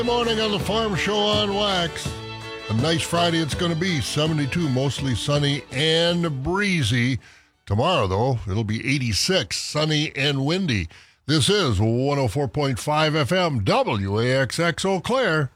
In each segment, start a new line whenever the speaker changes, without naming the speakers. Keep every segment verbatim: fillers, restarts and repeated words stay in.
Good morning on the Farm Show on Wax. A nice Friday it's going to be. seventy-two, mostly sunny and breezy. Tomorrow, though, it'll be eighty-six, sunny and windy. This is one oh four point five F M, W A X X Eau Claire.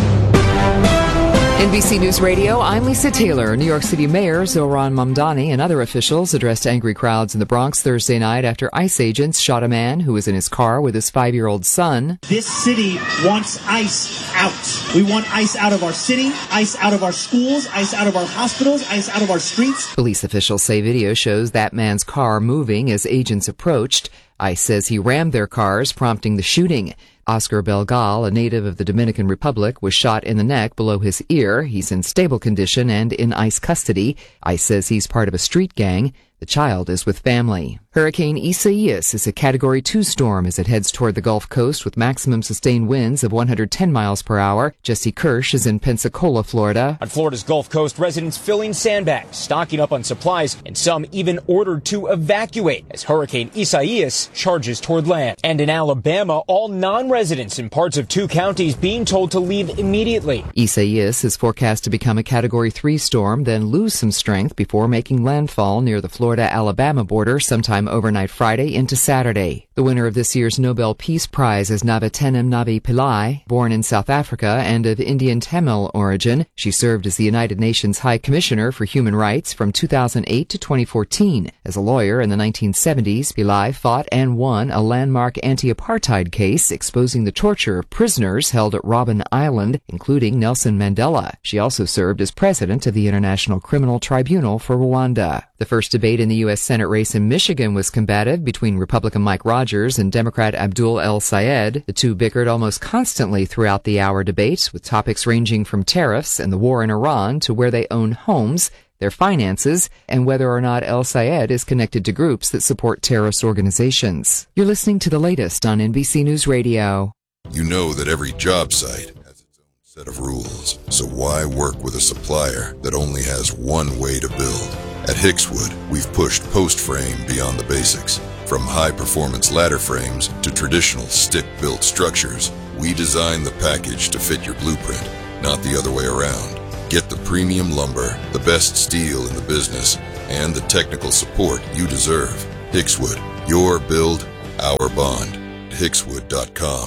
N B C News Radio, I'm Lisa Taylor. New York City Mayor Zohran Mamdani and other officials addressed angry crowds in the Bronx Thursday night after ICE agents shot a man who was in his car with his five-year-old son.
This city wants ICE out. We want ICE out of our city, ICE out of our schools, ICE out of our hospitals, ICE out of our streets.
Police officials say video shows that man's car moving as agents approached. ICE says he rammed their cars, prompting the shooting. Oscar Belgal, a native of the Dominican Republic, was shot in the neck below his ear. He's in stable condition and in ICE custody. ICE says he's part of a street gang. The child is with family. Hurricane Isaias is a Category two storm as it heads toward the Gulf Coast with maximum sustained winds of one hundred ten miles per hour. Jesse Kirsch is in Pensacola, Florida.
On Florida's Gulf Coast, residents filling sandbags, stocking up on supplies, and some even ordered to evacuate as Hurricane Isaias charges toward land. And in Alabama, all non-residents in parts of two counties being told to leave immediately.
Isaias is forecast to become a Category three storm, then lose some strength before making landfall near the Florida-Alabama border sometime overnight Friday into Saturday. The winner of this year's Nobel Peace Prize is Navatenem Navi Pillai, born in South Africa and of Indian Tamil origin. She served as the United Nations High Commissioner for Human Rights from two thousand eight to twenty fourteen. As a lawyer in the nineteen seventies, Pillai fought and won a landmark anti-apartheid case exposing the torture of prisoners held at Robben Island, including Nelson Mandela. She also served as president of the International Criminal Tribunal for Rwanda. The first debate in the U S Senate race in Michigan was combative between Republican Mike Rogers and Democrat Abdul El-Sayed. The two bickered almost constantly throughout the hour debate, with topics ranging from tariffs and the war in Iran to where they own homes, their finances, and whether or not El-Sayed is connected to groups that support terrorist organizations. You're listening to the latest on N B C News Radio.
You know that every job site has its own set of rules, so why work with a supplier that only has one way to build? At Hickswood, we've pushed post frame beyond the basics. From high-performance ladder frames to traditional stick-built structures, we design the package to fit your blueprint, not the other way around. Get the premium lumber, the best steel in the business, and the technical support you deserve. Hickswood, your build, our bond. Hickswood dot com.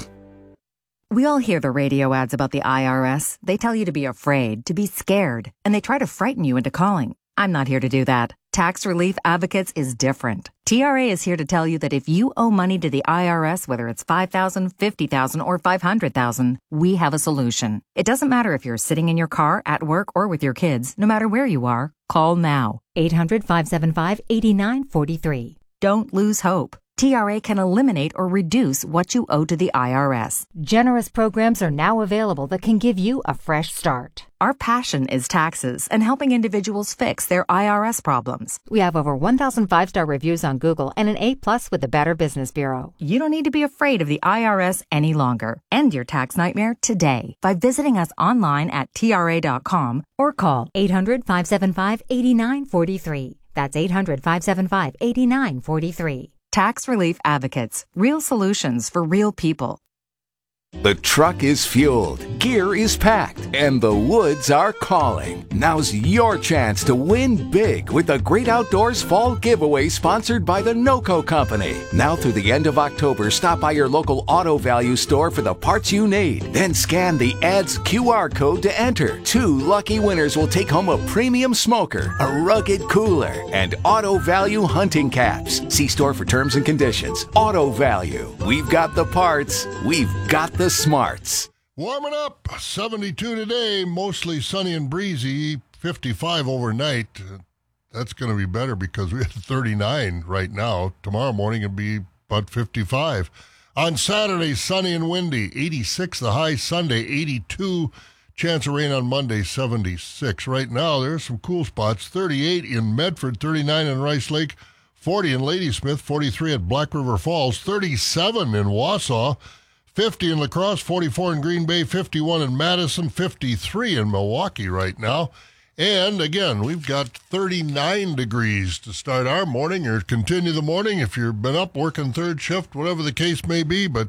We all hear the radio ads about the I R S. They tell you to be afraid, to be scared, and they try to frighten you into calling. I'm not here to do that. Tax Relief Advocates is different. T R A is here to tell you that if you owe money to the I R S, whether it's five thousand dollars, fifty thousand dollars, or five hundred thousand dollars, we have a solution. It doesn't matter if you're sitting in your car, at work, or with your kids. No matter where you are, call now. eight hundred, five seven five, eight nine four three. Don't lose hope. T R A can eliminate or reduce what you owe to the I R S.
Generous programs are now available that can give you a fresh start.
Our passion is taxes and helping individuals fix their I R S problems.
We have over one thousand five-star reviews on Google and an A plus with the Better Business Bureau.
You don't need to be afraid of the I R S any longer. End your tax nightmare today by visiting us online at T R A dot com or call
eight hundred, five seven five, eight nine four three. That's eight hundred, five seven five, eight nine four three.
Tax Relief Advocates. Real solutions for real people.
The truck is fueled, gear is packed, and the woods are calling. Now's your chance to win big with the Great Outdoors Fall Giveaway sponsored by the NOCO Company. Now through the end of October, stop by your local Auto Value store for the parts you need. Then scan the ad's Q R code to enter. Two lucky winners will take home a premium smoker, a rugged cooler, and Auto Value hunting caps. See store for terms and conditions. Auto Value. We've got the parts. We've got the smarts.
Warming up, seventy-two today, mostly sunny and breezy, fifty-five overnight. That's going to be better because we have thirty-nine right now. Tomorrow morning it'll be about fifty-five. On Saturday, sunny and windy, eighty-six the high. Sunday, eighty-two. Chance of rain on Monday, seventy-six. Right now, there's some cool spots. thirty-eight in Medford, thirty-nine in Rice Lake, forty in Ladysmith, forty-three at Black River Falls, thirty-seven in Wausau, fifty in La Crosse, forty-four in Green Bay, fifty-one in Madison, fifty-three in Milwaukee right now. And again, we've got thirty-nine degrees to start our morning or continue the morning if you've been up working third shift, whatever the case may be. But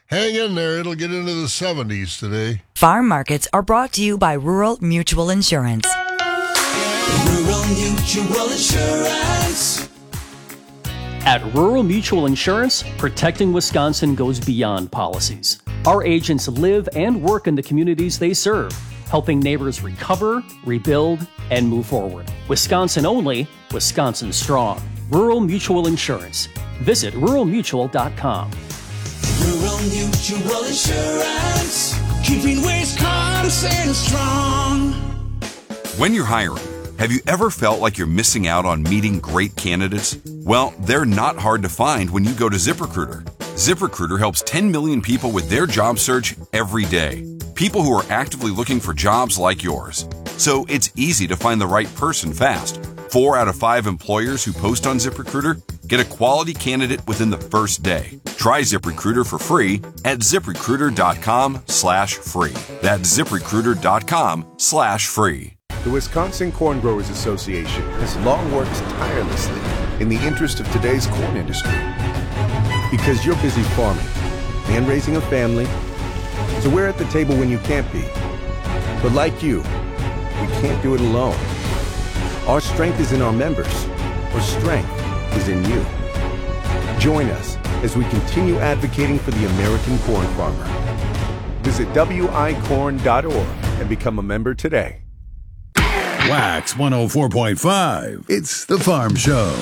hang in there. It'll get into the seventies today.
Farm markets are brought to you by Rural Mutual Insurance.
Rural Mutual Insurance.
At Rural Mutual Insurance, protecting Wisconsin goes beyond policies. Our agents live and work in the communities they serve, helping neighbors recover, rebuild, and move forward. Wisconsin only, Wisconsin strong. Rural Mutual Insurance. Visit rural mutual dot com.
Rural Mutual Insurance, keeping Wisconsin strong.
When you're hiring, have you ever felt like you're missing out on meeting great candidates? Well, they're not hard to find when you go to ZipRecruiter. ZipRecruiter helps ten million people with their job search every day. People who are actively looking for jobs like yours. So it's easy to find the right person fast. Four out of five employers who post on ZipRecruiter get a quality candidate within the first day. Try ZipRecruiter for free at ZipRecruiter.com slash free. That's ZipRecruiter.com slash free.
The Wisconsin Corn Growers Association has long worked tirelessly in the interest of today's corn industry. Because you're busy farming and raising a family, so we're at the table when you can't be. But like you, we can't do it alone. Our strength is in our members. Our strength is in you. Join us as we continue advocating for the American corn farmer. Visit W I corn dot org and become a member today.
Wax one oh four point five. It's the Farm Show.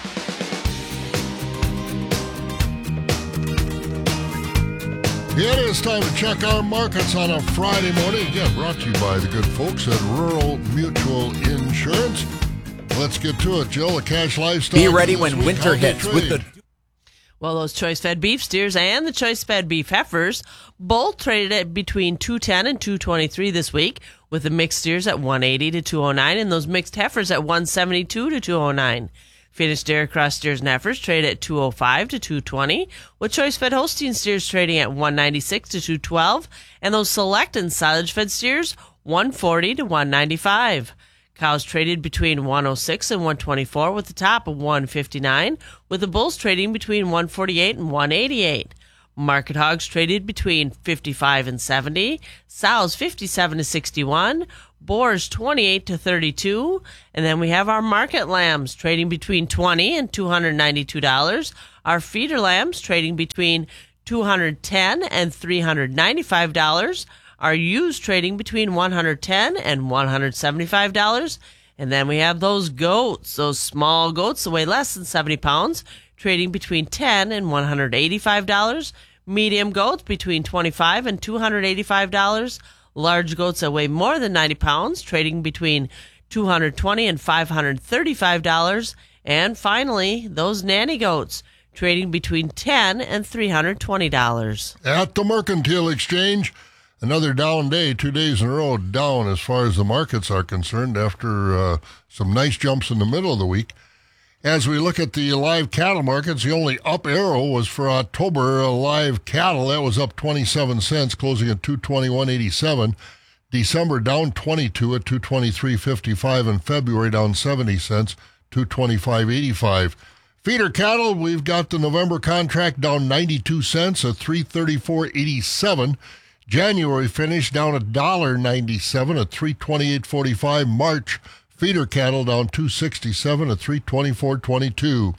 Yeah, it is time to check our markets on a Friday morning. Again, brought to you by the good folks at Rural Mutual Insurance. Let's get to it, Jill. The cash livestock.
Be ready when winter hits with the.
Well, those choice-fed beef steers and the choice-fed beef heifers both traded at between two ten and two twenty-three this week, with the mixed steers at one eighty to two oh nine and those mixed heifers at one seventy-two to two oh nine. Finished dairy cross steers and heifers trade at two oh five to two twenty, with choice-fed Holstein steers trading at one ninety-six to two twelve, and those select and silage-fed steers one forty to one ninety-five. Cows traded between one oh six and one twenty-four, with the top of one fifty-nine, with the bulls trading between one forty-eight and one eighty-eight. Market hogs traded between fifty-five and seventy, sows fifty-seven to sixty-one, boars twenty-eight to thirty-two, and then we have our market lambs trading between twenty and two hundred ninety-two dollars, our feeder lambs trading between two hundred ten and three hundred ninety-five dollars, our ewes trading between one hundred ten and one hundred seventy-five dollars, and then we have those goats, those small goats that weigh less than seventy pounds, trading between ten and one hundred eighty-five dollars, medium goats between twenty-five and two hundred eighty-five dollars, large goats that weigh more than ninety pounds, trading between two hundred twenty and five hundred thirty-five dollars, and finally, those nanny goats, trading between ten and three hundred twenty dollars.
At the Mercantile Exchange, another down day, two days in a row down as far as the markets are concerned after uh, some nice jumps in the middle of the week. As we look at the live cattle markets, the only up arrow was for October uh, live cattle. That was up twenty-seven cents, closing at two twenty-one eighty-seven. December down twenty-two at two twenty-three fifty-five, and February down seventy cents, two twenty-five eighty-five. Feeder cattle, we've got the November contract down ninety-two cents at three thirty-four eighty-seven. January finish down one dollar ninety-seven at three twenty-eight forty-five. March feeder cattle down two sixty-seven at three twenty-four twenty-two.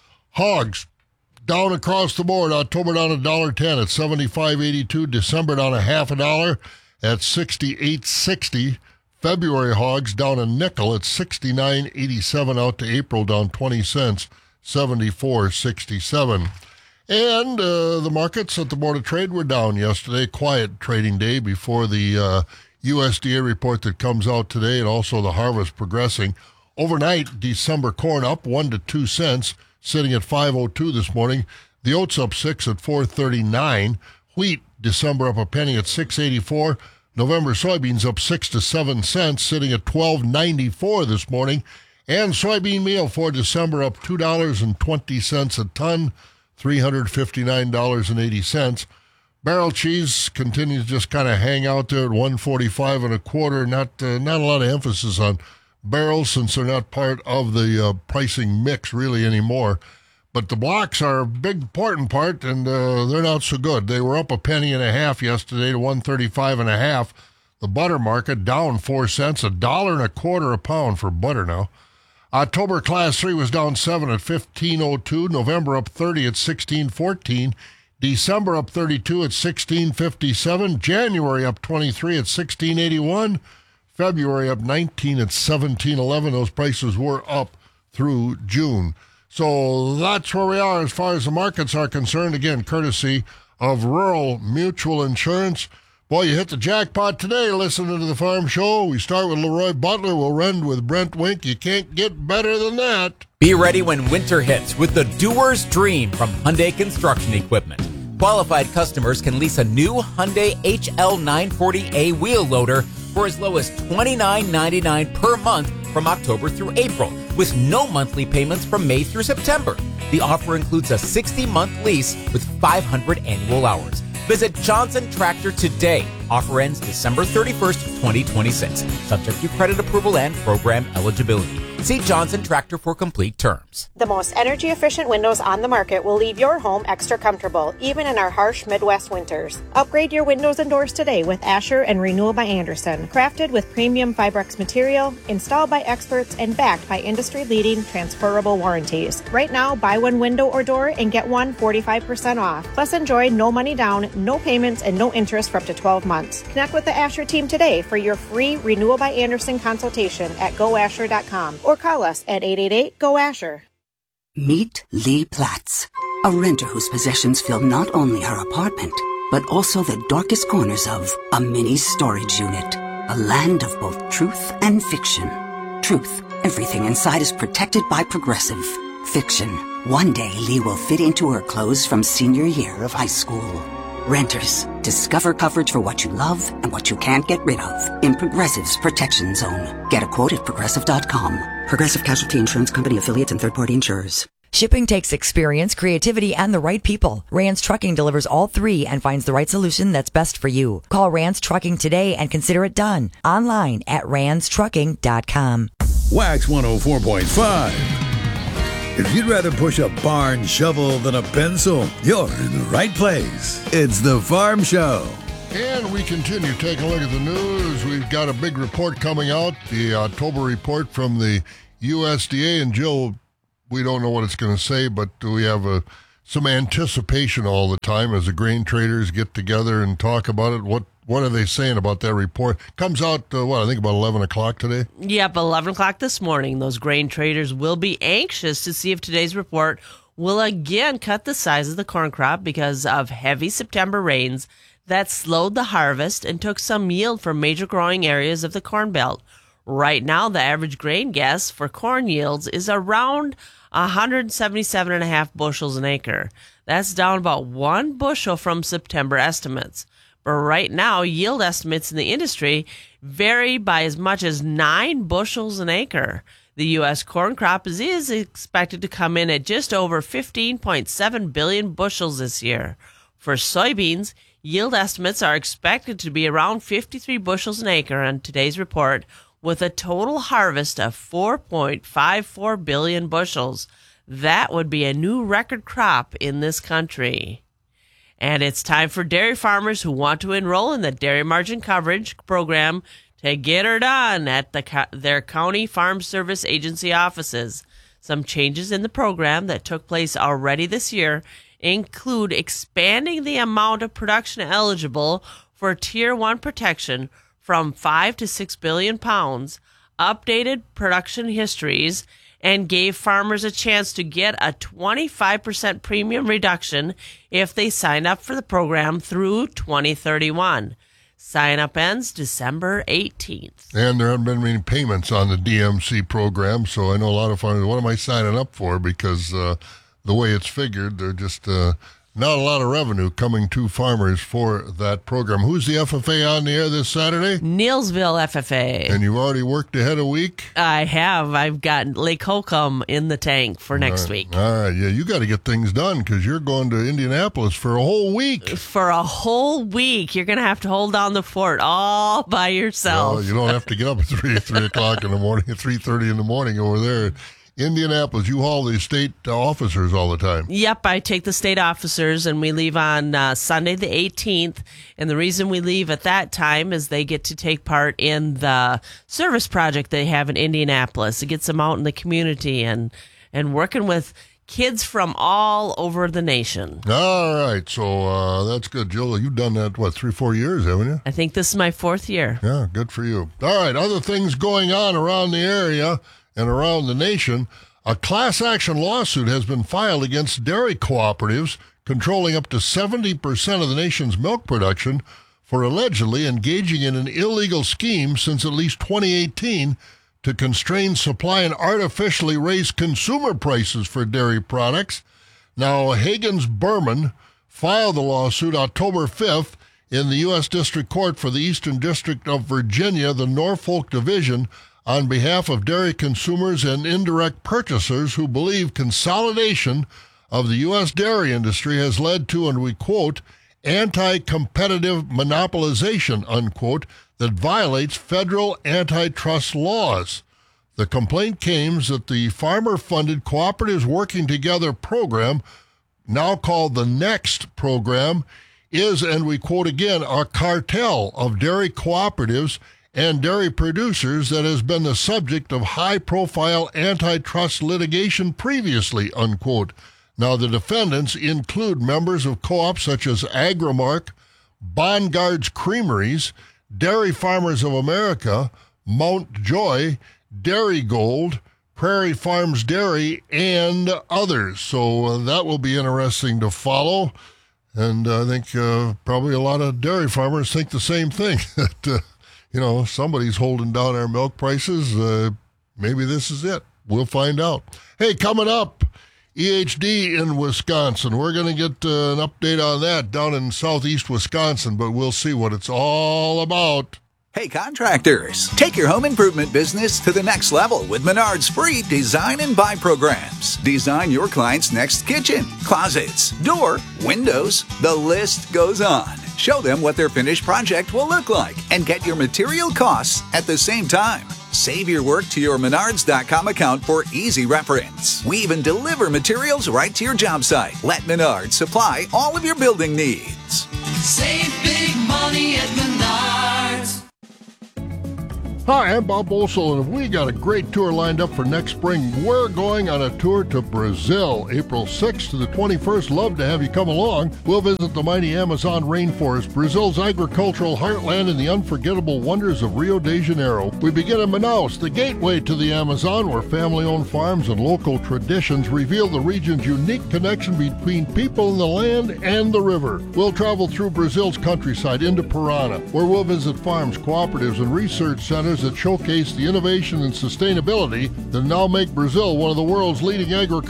Hogs down across the board. October down one dollar ten at seventy-five eighty-two. December down a half a dollar at sixty-eight sixty. February hogs down a nickel at sixty-nine eighty-seven. Out to April down twenty cents, seventy-four sixty-seven. And uh, the markets at the Board of Trade were down yesterday. Quiet trading day before the uh, U S D A report that comes out today, and also the harvest progressing. Overnight, December corn up one to two cents, sitting at five oh two this morning. The oats up six at four thirty-nine. Wheat, December up a penny at six eighty-four. November soybeans up six to seven cents, sitting at twelve ninety-four this morning. And soybean meal for December up two dollars and twenty cents a ton, three hundred fifty-nine dollars and eighty cents. Barrel cheese continues to just kind of hang out there at one forty-five and a quarter. Not uh, not a lot of emphasis on barrels since they're not part of the uh, pricing mix really anymore. But the blocks are a big important part, and uh, they're not so good. They were up a penny and a half yesterday to one thirty-five and a half. The butter market down four cents, a dollar and a quarter a pound for butter now. October class three was down seven at fifteen oh two. November up thirty at sixteen fourteen. December up thirty-two at sixteen fifty-seven. January up twenty-three at sixteen eighty-one. February up nineteen at seventeen eleven. Those prices were up through June. So that's where we are as far as the markets are concerned. Again, courtesy of Rural Mutual Insurance. Boy, you hit the jackpot today listening to the Farm Show. We start with Leroy Butler. We'll end with Brent Wink. You can't get better than that.
Be ready when winter hits with the Doer's Dream from Hyundai Construction Equipment. Qualified customers can lease a new Hyundai H L nine forty A wheel loader for as low as twenty-nine ninety-nine per month from October through April, with no monthly payments from May through September. The offer includes a sixty-month lease with five hundred annual hours. Visit Johnson Tractor today. Offer ends December thirty-first, twenty twenty-six. Subject to credit approval and program eligibility. See Johnson Tractor for complete terms.
The most energy-efficient windows on the market will leave your home extra comfortable, even in our harsh Midwest winters. Upgrade your windows and doors today with Asher and Renewal by Andersen. Crafted with premium Fibrex material, installed by experts, and backed by industry-leading transferable warranties. Right now, buy one window or door and get one forty-five percent off. Plus, enjoy no money down, no payments, and no interest for up to twelve months. Connect with the Asher team today for your free Renewal by Andersen consultation at go asher dot com or call us at eight eight eight, G O, Asher.
Meet Lee Platz, a renter whose possessions fill not only her apartment, but also the darkest corners of a mini storage unit. A land of both truth and fiction. Truth, everything inside is protected by Progressive. Fiction, one day Lee will fit into her clothes from senior year of high school. Renters, discover coverage for what you love and what you can't get rid of in Progressive's Protection Zone. Get a quote at progressive dot com. Progressive Casualty Insurance Company affiliates and third-party insurers.
Shipping takes experience, creativity, and the right people. Rance Trucking delivers all three and finds the right solution that's best for you. Call Rance Trucking today and consider it done. Online at rance trucking dot com.
Wax one oh four point five. If you'd rather push a barn shovel than a pencil, you're in the right place. It's the Farm Show.
And we continue taking a look at the news. We've got a big report coming out, the October report from the U S D A. And Jill, we don't know what it's going to say, but we have a, some anticipation all the time as the grain traders get together and talk about it. What what are they saying about that report? Comes out, uh, what, I think about eleven o'clock today?
Yep, eleven o'clock this morning. Those grain traders will be anxious to see if today's report will again cut the size of the corn crop because of heavy September rains that slowed the harvest and took some yield from major growing areas of the Corn Belt. Right now, the average grain guess for corn yields is around one hundred seventy-seven and a half bushels an acre. That's down about one bushel from September estimates. But right now, yield estimates in the industry vary by as much as nine bushels an acre. The U S corn crop is, is expected to come in at just over fifteen point seven billion bushels this year. For soybeans, yield estimates are expected to be around fifty-three bushels an acre on today's report, with a total harvest of four point five four billion bushels. That would be a new record crop in this country. And it's time for dairy farmers who want to enroll in the Dairy Margin Coverage Program to get her done at the, their county farm service agency offices. Some changes in the program that took place already this year include expanding the amount of production eligible for Tier one protection from five to six billion pounds, updated production histories, and gave farmers a chance to get a twenty-five percent premium reduction if they sign up for the program through twenty thirty-one. Sign up ends December eighteenth.
And there haven't been many payments on the D M C program, so I know a lot of farmers, what am I signing up for? Because uh, the way it's figured, they're just uh, not a lot of revenue coming to farmers for that program. Who's the F F A on the air this Saturday?
Neilsville F F A.
And you've already worked ahead a week?
I have. I've got Lake Holcomb in the tank for next
All right.
week.
All right. Yeah, you got to get things done because you're going to Indianapolis for a whole week.
For a whole week. You're going to have to hold down the fort all by yourself.
Well, you don't have to get up at three, three o'clock in the morning, at three thirty in the morning over there Indianapolis, you haul the state uh, officers all the time.
Yep, I take the state officers, and we leave on uh, Sunday the eighteenth. And the reason we leave at that time is they get to take part in the service project they have in Indianapolis. It gets them out in the community and, and working with kids from all over the nation.
All right, so uh, that's good. Jill, you've done that, what, three, four years, haven't you?
I think this is my fourth year.
Yeah, good for you. All right, other things going on around the area and around the nation. A class action lawsuit has been filed against dairy cooperatives controlling up to seventy percent of the nation's milk production for allegedly engaging in an illegal scheme since at least twenty eighteen to constrain supply and artificially raise consumer prices for dairy products. Now, Hagens Berman filed the lawsuit October fifth in the U S District Court for the Eastern District of Virginia, the Norfolk Division, on behalf of dairy consumers and indirect purchasers who believe consolidation of the U S dairy industry has led to, and we quote, anti-competitive monopolization, unquote, that violates federal antitrust laws. The complaint claims that the farmer-funded Cooperatives Working Together program, now called the NEXT program, is, and we quote again, a cartel of dairy cooperatives and dairy producers that has been the subject of high-profile antitrust litigation previously, unquote. Now, the defendants include members of co-ops such as Agrimark, Bongards Creameries, Dairy Farmers of America, Mount Joy, Dairy Gold, Prairie Farms Dairy, and others. So uh, that will be interesting to follow. And I think uh, probably a lot of dairy farmers think the same thing, that, uh, you know, somebody's holding down our milk prices. Uh, maybe this is it. We'll find out. Hey, coming up, E H D in Wisconsin. We're going to get uh, an update on that down in southeast Wisconsin, but we'll see what it's all about.
Hey contractors, take your home improvement business to the next level with Menard's free design and buy programs. Design your client's next kitchen, closets, door, windows, the list goes on. Show them what their finished project will look like and get your material costs at the same time. Save your work to your Menards dot com account for easy reference. We even deliver materials right to your job site. Let Menards supply all of your building needs.
Save big money at Menards.
Hi, I'm Bob Olsel, and we got a great tour lined up for next spring. We're going on a tour to Brazil, April sixth to the twenty-first. Love to have you come along. We'll visit the mighty Amazon rainforest, Brazil's agricultural heartland, and the unforgettable wonders of Rio de Janeiro. We begin in Manaus, the gateway to the Amazon, where family-owned farms and local traditions reveal the region's unique connection between people and the land and the river. We'll travel through Brazil's countryside into Parana, where we'll visit farms, cooperatives, and research centers that showcase the innovation and sustainability that now make Brazil one of the world's leading agricultural